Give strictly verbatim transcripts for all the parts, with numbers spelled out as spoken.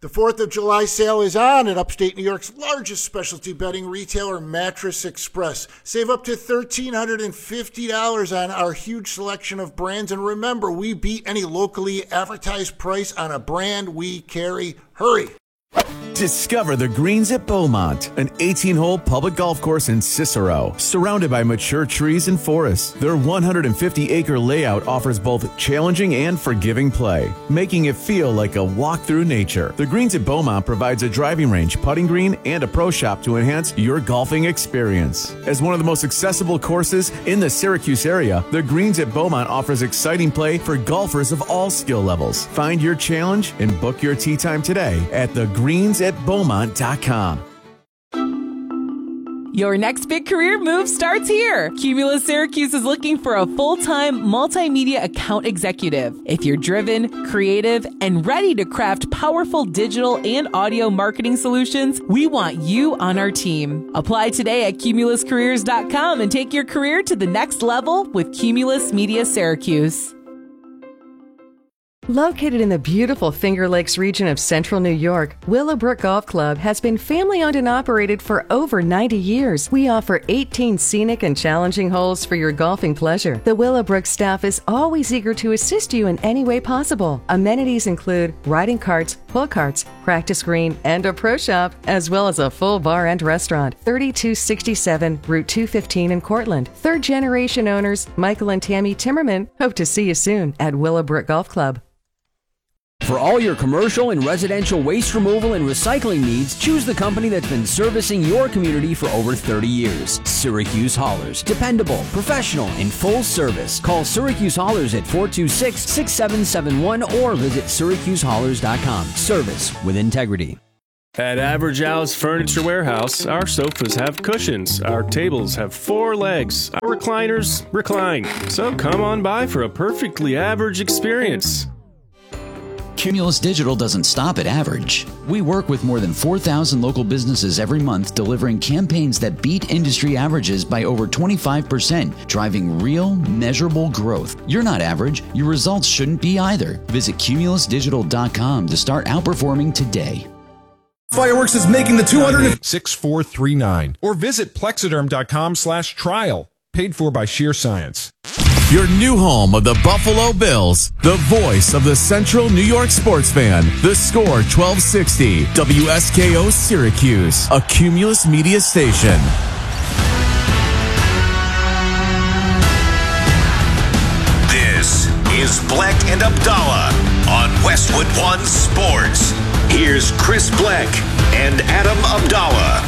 The fourth of July sale is on at upstate New York's largest specialty bedding retailer, Mattress Express. Save up to one thousand three hundred fifty dollars on our huge selection of brands. And remember, we beat any locally advertised price on a brand we carry. Hurry! Discover the Greens at Beaumont, an eighteen-hole public golf course in Cicero, surrounded by mature trees and forests. Their one hundred fifty acre layout offers both challenging and forgiving play, making it feel like a walk through nature. The Greens at Beaumont provides a driving range, putting green, and a pro shop to enhance your golfing experience. As one of the most accessible courses in the Syracuse area, the Greens at Beaumont offers exciting play for golfers of all skill levels. Find your challenge and book your tee time today at the greens at beaumont dot com. Your next big career move starts here. Cumulus Syracuse is looking for a full-time multimedia account executive. If you're driven, creative, and ready to craft powerful digital and audio marketing solutions, we want you on our team. Apply today at cumulus careers dot com and take your career to the next level with Cumulus Media Syracuse. Located in the beautiful Finger Lakes region of central New York, Willowbrook Golf Club has been family-owned and operated for over ninety years. We offer eighteen scenic and challenging holes for your golfing pleasure. The Willowbrook staff is always eager to assist you in any way possible. Amenities include riding carts, pull carts, practice green, and a pro shop, as well as a full bar and restaurant. thirty-two sixty-seven Route two fifteen in Cortland. Third-generation owners Michael and Tammy Timmerman hope to see you soon at Willowbrook Golf Club. For all your commercial and residential waste removal and recycling needs, choose the company that's been servicing your community for over thirty years. Syracuse Haulers. Dependable, professional, and full service. Call Syracuse Haulers at four two six, six seven seven one or visit syracuse haulers dot com. Service with integrity. At Average Al's Furniture Warehouse, our sofas have cushions, our tables have four legs, our recliners recline. So come on by for a perfectly average experience. Cumulus Digital doesn't stop at average. We work with more than four thousand local businesses every month, delivering campaigns that beat industry averages by over twenty-five percent, driving real, measurable growth. You're not average. Your results shouldn't be either. Visit cumulus digital dot com to start outperforming today. Fireworks is making the two hundred six four three nine or visit plexiderm dot com slash trial. Paid for by Sheer Science. Your new home of the Buffalo Bills, the voice of the Central New York sports fan. The Score twelve sixty, W S K O Syracuse, a Cumulus Media station. This is Black and Abdallah on Westwood One Sports. Here's Chris Black and Adam Abdallah.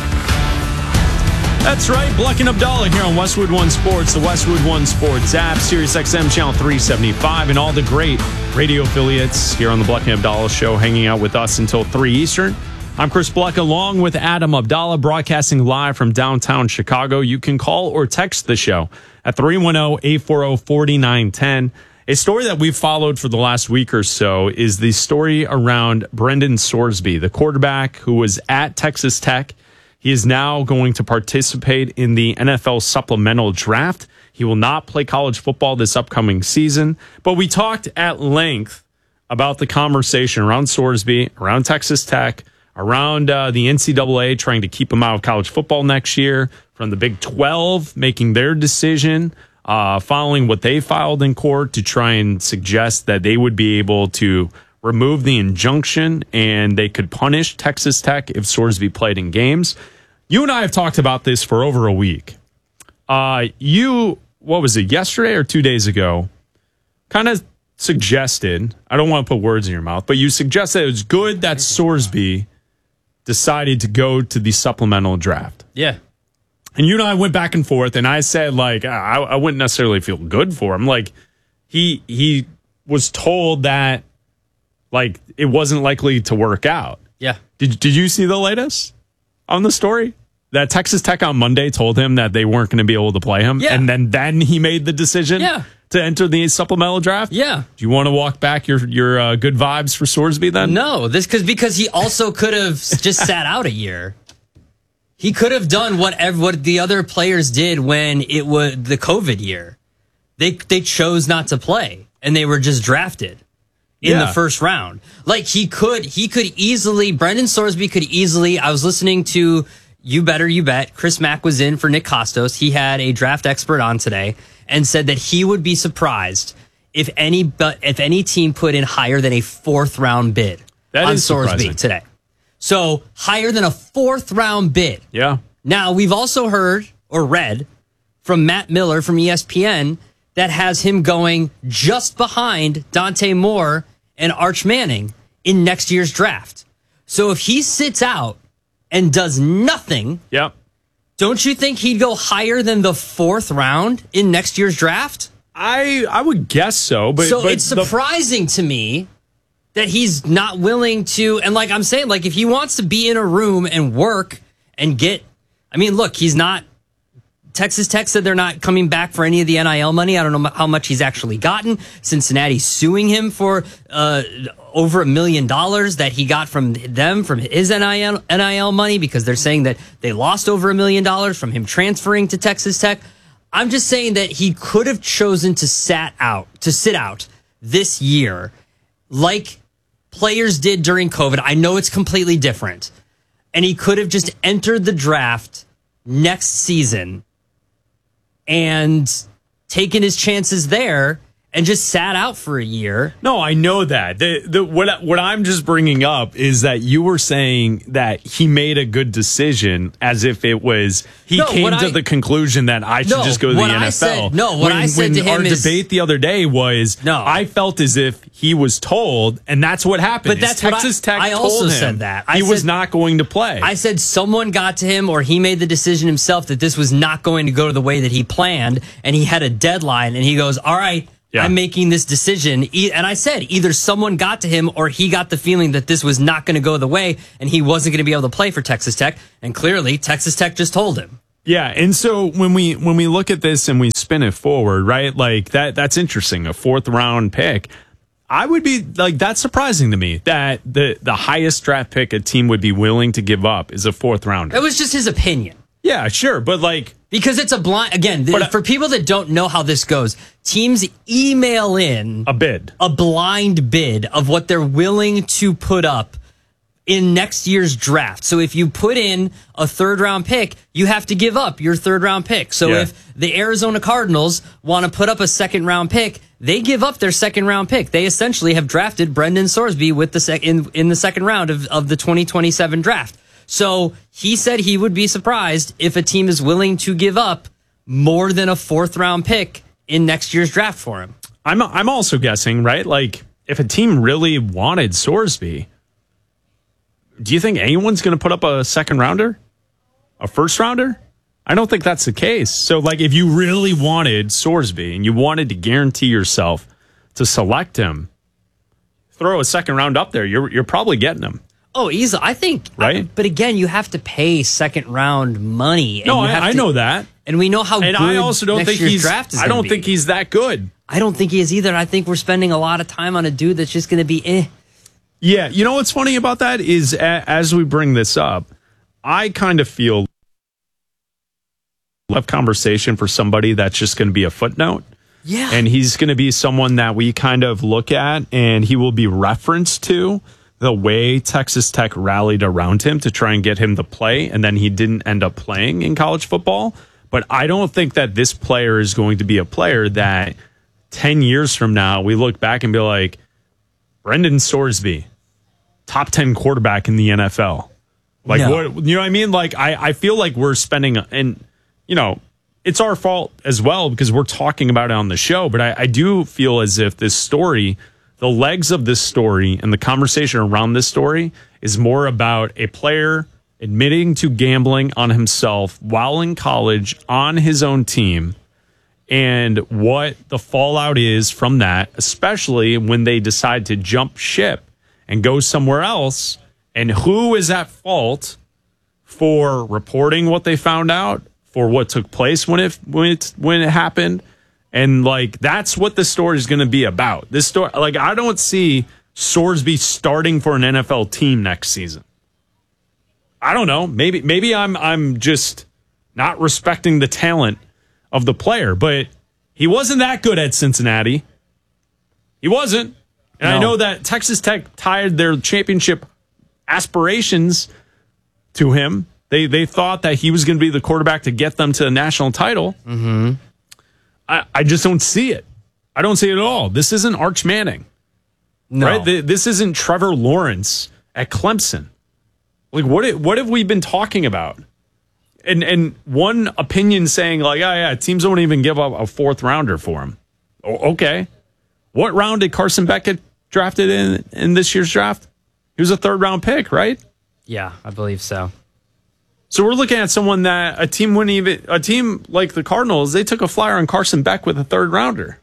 That's right, Black and Abdallah here on Westwood One Sports, the Westwood One Sports app, Sirius X M channel three seventy-five, and all the great radio affiliates here on the Black and Abdallah show, hanging out with us until three Eastern. I'm Chris Black, along with Adam Abdallah, broadcasting live from downtown Chicago. You can call or text the show at three one zero, eight four zero, four nine one zero. A story that we've followed for the last week or so is the story around Brendan Sorsby, the quarterback who was at Texas Tech. He is now going to participate in the N F L supplemental draft. He will not play college football this upcoming season. But we talked at length about the conversation around Sorsby, around Texas Tech, around uh, the N C double A trying to keep him out of college football next year, from the Big twelve making their decision, uh, following what they filed in court to try and suggest that they would be able to remove the injunction and they could punish Texas Tech if Sorsby played in games. You and I have talked about this for over a week. Uh, you, what was it, yesterday or two days ago, kind of suggested, I don't want to put words in your mouth, but you suggested it was good that Sorsby decided to go to the supplemental draft. Yeah. And you and I went back and forth, and I said, like, I, I wouldn't necessarily feel good for him. Like, he he was told that, like, it wasn't likely to work out. Yeah. Did Did you see the latest on the story? That Texas Tech on Monday told him that they weren't going to be able to play him. Yeah. And then, then he made the decision yeah. to enter the supplemental draft. Yeah. Do you want to walk back your your uh, good vibes for Sorsby then? No, this cause, because he also could have just sat out a year. He could have done whatever what the other players did when it was the COVID year. They they chose not to play, and they were just drafted. in Yeah. the first round. Like he could, he could easily, Brendan Sorsby could easily, I was listening to You Better You Bet. Chris Mack was in for Nick Costos. He had a draft expert on today and said that he would be surprised if any, but if any team put in higher than a fourth round bid That on is surprising. Sorsby today. So higher than a fourth round bid. Yeah. Now we've also heard or read from Matt Miller from E S P N that has him going just behind Dante Moore and Arch Manning in next year's draft. So if he sits out and does nothing, Yep. don't you think he'd go higher than the fourth round in next year's draft? I I would guess so, but so but it's the- surprising to me that he's not willing to. And like I'm saying, like if he wants to be in a room and work and get, I mean, look, he's not. Texas Tech said they're not coming back for any of the N I L money. I don't know how much he's actually gotten. Cincinnati's suing him for uh, over a million dollars that he got from them from his N I L N I L money because they're saying that they lost over a million dollars from him transferring to Texas Tech. I'm just saying that he could have chosen to sat out to sit out this year, like players did during COVID. I know it's completely different, and he could have just entered the draft next season and taken his chances there and just sat out for a year. No, I know that. The, the, what, what I'm just bringing up is that you were saying that he made a good decision as if it was, he No, came what to I- the conclusion that I should No, just go to the what N F L. I said- no, what when, I said when to him our is- debate the other day was, No. I felt as if he was told, and that's what happened. But is that's what I- Texas Tech I told also him said that. I he was said- not going to play. I said someone got to him or he made the decision himself that this was not going to go the way that he planned, and he had a deadline, and he goes, all right, Yeah. I'm making this decision. E- And I said either someone got to him or he got the feeling that this was not going to go the way and he wasn't going to be able to play for Texas Tech. And clearly Texas Tech just told him. Yeah, and so when we when we look at this and we spin it forward, right? Like that that's interesting, a fourth round pick. I would be like that's surprising to me that the the highest draft pick a team would be willing to give up is a fourth rounder. It was just his opinion. Yeah, sure, but like Because it's a blind, again, th- But, uh, for people that don't know how this goes, teams email in a bid. a blind bid of what they're willing to put up in next year's draft. So if you put in a third round pick, you have to give up your third round pick. So Yeah. if the Arizona Cardinals want to put up a second round pick, they give up their second round pick. They essentially have drafted Brendan Sorsby with the sec- in, in the second round of, of the twenty twenty-seven draft. So he said he would be surprised if a team is willing to give up more than a fourth round pick in next year's draft for him. I'm I'm also guessing, right? Like if a team really wanted Sorsby, do you think anyone's going to put up a second rounder? A first rounder? I don't think that's the case. So like if you really wanted Sorsby and you wanted to guarantee yourself to select him, throw a second round up there, you're you're probably getting him. Oh, easily. I think, Right? But again, you have to pay second round money. And No, you I, have I to- know that. and we know how. And good I also don't next think year's he's draft is I gonna don't be. think he's that good. I don't think he is either. I think we're spending a lot of time on a dude that's just going to be eh. Yeah, you know what's funny about that is a, as we bring this up, I kind of feel left conversation for somebody that's just going to be a footnote. Yeah. And he's going to be someone that we kind of look at and he will be referenced to the way Texas Tech rallied around him to try and get him to play. And then he didn't end up playing in college football. But I don't think that this player is going to be a player that ten years from now we look back and be like, Brendan Sorsby, top ten quarterback in the N F L. Like, No. what, you know what I mean? Like, I, I feel like we're spending, and, you know, it's our fault as well because we're talking about it on the show. But I, I do feel as if this story, the legs of this story and the conversation around this story is more about a player admitting to gambling on himself while in college on his own team and what the fallout is from that, especially when they decide to jump ship and go somewhere else. And who is at fault for reporting what they found out, for what took place when it when it when it happened, and like that's what the story is going to be about. This story, like I don't see Sorsby starting for an N F L team next season. I don't know. Maybe maybe I'm I'm just not respecting the talent of the player, but he wasn't that good at Cincinnati. He wasn't. And no. I know that Texas Tech tied their championship aspirations to him. They they thought that he was going to be the quarterback to get them to the national title. Mm-hmm. I, I just don't see it. I don't see it at all. This isn't Arch Manning. No. Right? This isn't Trevor Lawrence at Clemson. Like, what what have we been talking about? And and one opinion saying, like, oh, yeah, teams don't even give up a fourth rounder for him. O- okay. What round did Carson Beck get drafted in in this year's draft? He was a third round pick, right? Yeah, I believe so. So we're looking at someone that a team wouldn't even, a team like the Cardinals, they took a flyer on Carson Beck with a third rounder.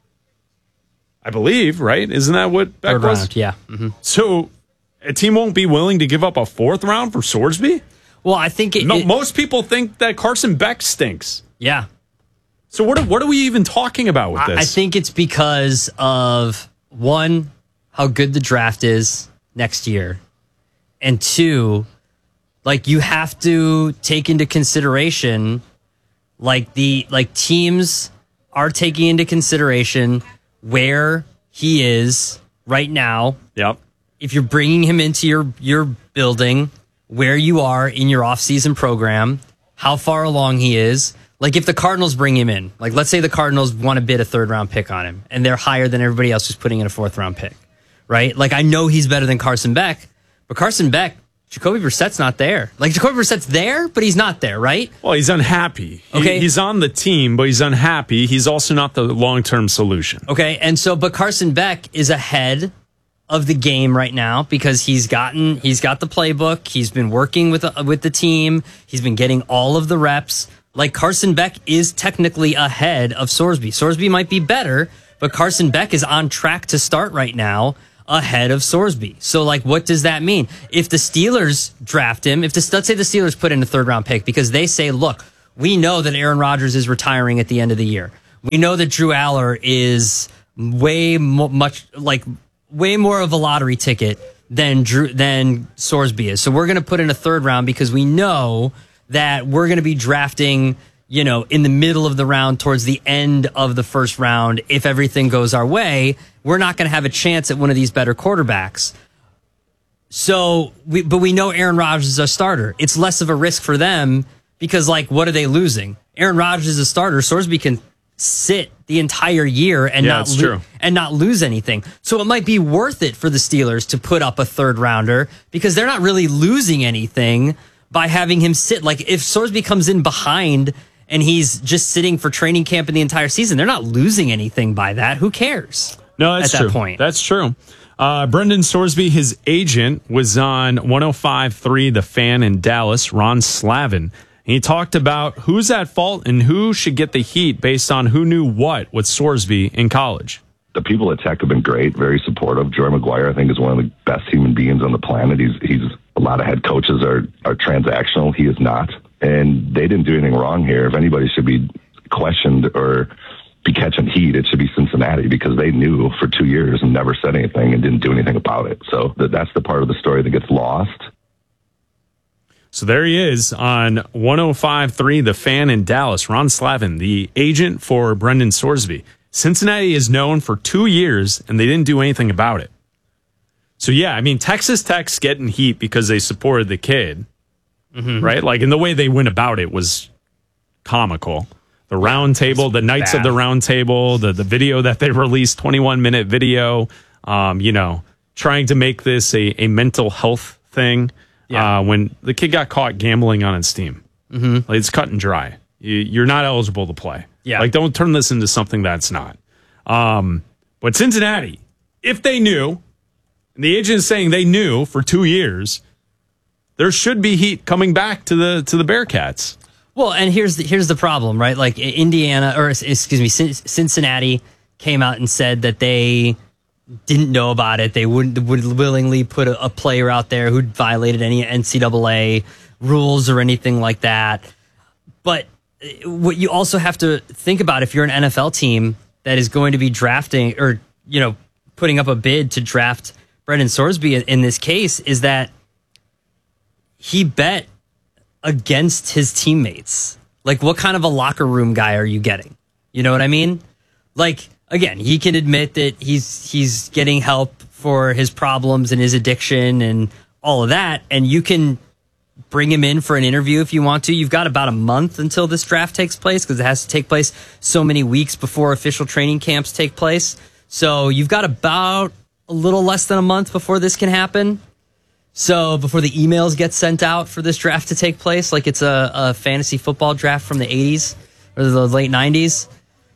I believe, right? Isn't that what Beck Third was? round, yeah. Mm-hmm. So a team won't be willing to give up a fourth round for Sorsby? Well, I think it, no, it, most people think that Carson Beck stinks. Yeah. So what are, what are we even talking about with this? I, I think it's because of, one, how good the draft is next year, and two, like, you have to take into consideration, like, the like teams are taking into consideration where he is right now. Yep. If you're bringing him into your your building, where you are in your offseason program, how far along he is. Like, if the Cardinals bring him in, like, let's say the Cardinals want to bid a third round pick on him, and they're higher than everybody else who's putting in a fourth round pick, right? Like, I know he's better than Carson Beck, but Carson Beck, Jacoby Brissett's not there. Like, Jacoby Brissett's there, but he's not there, right? Well, he's unhappy. He, okay. He's on the team, but he's unhappy. He's also not the long-term solution. Okay, and so, but Carson Beck is ahead of the game right now because he's gotten, he's got the playbook. He's been working with, uh, with the team. He's been getting all of the reps. Like, Carson Beck is technically ahead of Sorsby. Sorsby might be better, but Carson Beck is on track to start right now ahead of Sorsby. So, like, what does that mean? If the Steelers draft him, if the, let's say the Steelers put in a third round pick because they say, look, we know that Aaron Rodgers is retiring at the end of the year. We know that Drew Aller is way mo- much like way more of a lottery ticket than Drew, than Sorsby is. So we're going to put in a third round because we know that we're going to be drafting, you know, in the middle of the round towards the end of the first round. If everything goes our way, we're not going to have a chance at one of these better quarterbacks. So, we, but we know Aaron Rodgers is a starter. It's less of a risk for them because, like, what are they losing? Aaron Rodgers is a starter. Sorsby can sit the entire year and yeah, not lo- true. and not lose anything. So it might be worth it for the Steelers to put up a third rounder because they're not really losing anything by having him sit. Like, if Sorsby comes in behind and he's just sitting for training camp in the entire season, they're not losing anything by that. Who cares? No, that's at true. that point. That's true. Uh, Brendan Sorsby, his agent, was on one oh five point three The Fan in Dallas, Ron Slavin. He talked about who's at fault and who should get the heat based on who knew what with Sorsby in college. The people at Tech have been great, very supportive. Joy McGuire, I think, is one of the best human beings on the planet. He's he's a lot of head coaches are are transactional. He is not, and they didn't do anything wrong here. If anybody should be questioned or be catching heat, it should be Cincinnati because they knew for two years and never said anything and didn't do anything about it. So that, that's the part of the story that gets lost. So there he is on one oh five point three The Fan in Dallas, Ron Slavin, the agent for Brendan Sorsby. Cincinnati is known for two years, and they didn't do anything about it. So, yeah, I mean, Texas Tech's getting heat because they supported the kid, mm-hmm. right? Like, and the way they went about it was comical. The round table, the Knights bad. of the Round Table, the, the video that they released, twenty-one minute video, um, you know, trying to make this a, a mental health thing. Yeah. Uh, when the kid got caught gambling on his team. Mm-hmm. Like, it's cut and dry. You, you're not eligible to play. Yeah. Like, don't turn this into something that's not. Um, but Cincinnati, if they knew, and the agent is saying they knew for two years, there should be heat coming back to the to the Bearcats. Well, and here's the, here's the problem, right? Like, Indiana, or excuse me, Cincinnati came out and said that they didn't know about it. They wouldn't would willingly put a, a player out there who violated any N C double A rules or anything like that. But what you also have to think about, if you're an N F L team that is going to be drafting or, you know, putting up a bid to draft Brendan Sorsby in this case, is that he bet against his teammates. Like, what kind of a locker room guy are you getting? You know what I mean? Like, again, he can admit that he's he's getting help for his problems and his addiction and all of that. And you can bring him in for an interview if you want to. You've got about a month until this draft takes place because it has to take place so many weeks before official training camps take place. So you've got about a little less than a month before this can happen. So before the emails get sent out for this draft to take place, like it's a, a fantasy football draft from the eighties or the late nineties.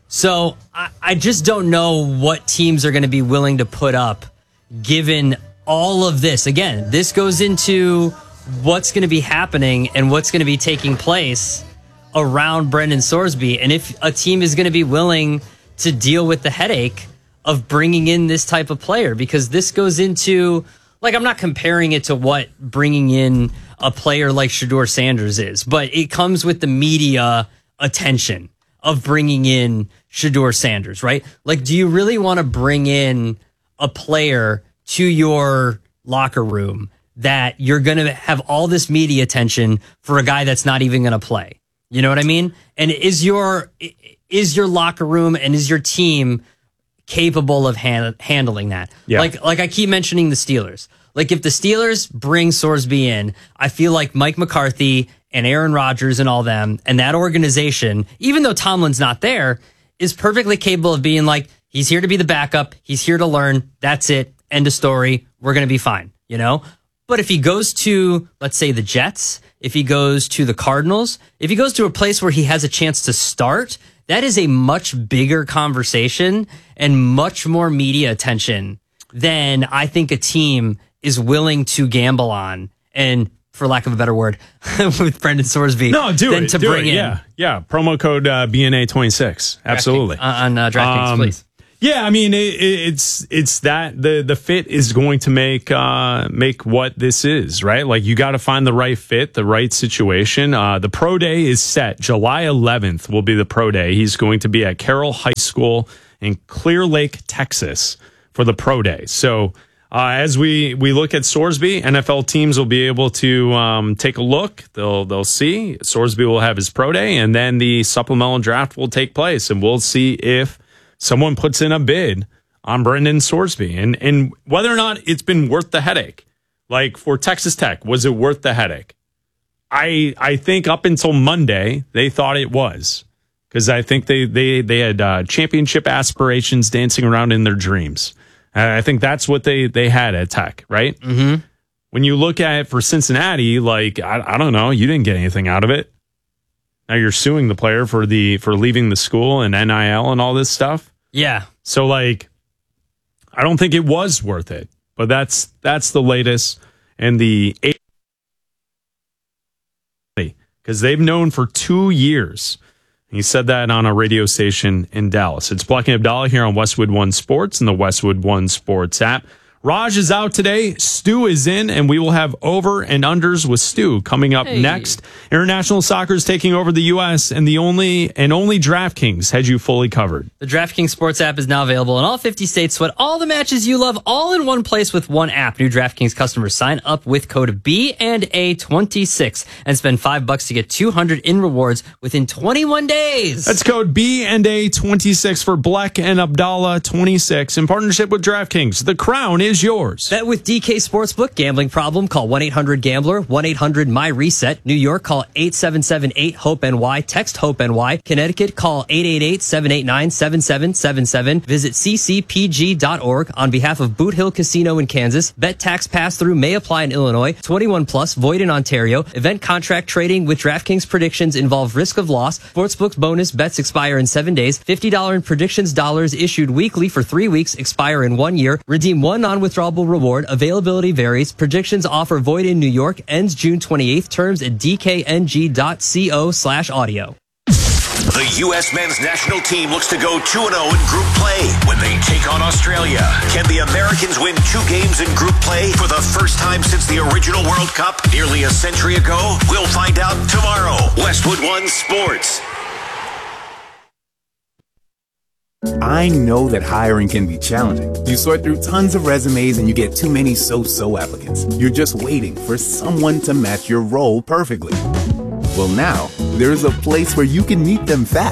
So I, I just don't know what teams are going to be willing to put up given all of this. Again, this goes into what's going to be happening and what's going to be taking place around Brendan Sorsby. And if a team is going to be willing to deal with the headache of bringing in this type of player, because this goes into, like, I'm not comparing it to what bringing in a player like Shedeur Sanders is, but it comes with the media attention of bringing in Shedeur Sanders, right? Like, do you really want to bring in a player to your locker room that you're going to have all this media attention for a guy that's not even going to play? You know what I mean? And is your is your locker room and is your team capable of hand, handling that? Yeah. Like like I keep mentioning the Steelers. Like if the Steelers bring Sorsby in, I feel like Mike McCarthy and Aaron Rodgers and all them and that organization, even though Tomlin's not there, is perfectly capable of being like, he's here to be the backup. He's here to learn. That's it. End of story. We're going to be fine, you know? But if he goes to, let's say, the Jets, if he goes to the Cardinals, if he goes to a place where he has a chance to start, that is a much bigger conversation and much more media attention than I think a team is willing to gamble on. And for lack of a better word, with Brendan Sorsby. No, do than it. to do bring it. in. Yeah, yeah. Promo code uh, B N A twenty-six. Absolutely. DraftKings, uh, on uh, DraftKings, Um, please. Yeah, I mean, it, it's it's that the the fit is going to make uh, make what this is, right? Like you got to find the right fit, the right situation. Uh, the pro day is set. July eleventh will be the pro day. He's going to be at Carroll High School in Clear Lake, Texas, for the pro day. So uh, as we we look at Sorsby, N F L teams will be able to um, take a look. They'll they'll see Sorsby will have his pro day, and then the supplemental draft will take place, and we'll see if someone puts in a bid on Brendan Sorsby and, and whether or not it's been worth the headache. Like for Texas Tech, was it worth the headache? I I think up until Monday, they thought it was because I think they, they, they had uh, championship aspirations dancing around in their dreams. Uh, I think that's what they, they had at Tech, right? Mm-hmm. When you look at it for Cincinnati, like, I, I don't know, you didn't get anything out of it. Now you're suing the player for the for leaving the school and N I L and all this stuff. Yeah. So like, I don't think it was worth it. But that's that's the latest and the because they've known for two years. He said that on a radio station in Dallas. It's Black and Abdallah here on Westwood One Sports and the Westwood One Sports app. Raj is out today. Stu is in, and we will have over and unders with Stu coming up Hey. next. International soccer is taking over the U S, and the only and only DraftKings had you fully covered. The DraftKings Sports app is now available in all fifty states. Sweat all the matches you love all in one place with one app. New DraftKings customers sign up with code B and A twenty-six and spend five bucks to get two hundred in rewards within twenty-one days. That's code B and A twenty-six for Black and Abdallah twenty-six in partnership with DraftKings. The crown is yours. Bet with D K Sportsbook. Gambling problem? Call one eight hundred gambler, one eight hundred my reset. New York, call eight seven seven eight hope N Y. Text HOPE N Y. Connecticut, call eight eight eight seven eight nine seven seven seven seven. Visit c c p g dot org on behalf of Boot Hill Casino in Kansas. Bet tax pass-through may apply in Illinois. twenty-one plus, void in Ontario. Event contract trading with DraftKings predictions involve risk of loss. Sportsbook bonus bets expire in seven days. fifty dollars in predictions dollars issued weekly for three weeks, expire in one year. Redeem one non-withdrawable reward. Availability varies. Predictions offer void in New York. Ends June twenty-eighth. Terms at d k n g dot co slash audio. The U S men's national team looks to go two and oh in group play when they take on Australia. Can the Americans win two games in group play for the first time since the original World Cup nearly a century ago? We'll find out tomorrow. Westwood One Sports. I know that hiring can be challenging. You sort through tons of resumes and you get too many so-so applicants. You're just waiting for someone to match your role perfectly. Well, now, there's a place where you can meet them fast.